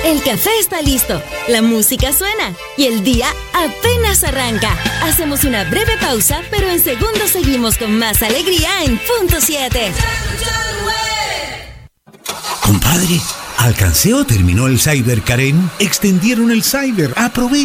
El café está listo, la música suena y el día apenas arranca. Hacemos una breve pausa, pero en segundos seguimos con más alegría en Punto 7. Compadre, ¿alcancé o terminó el Cyber Karen? Extendieron el Cyber, aproveche.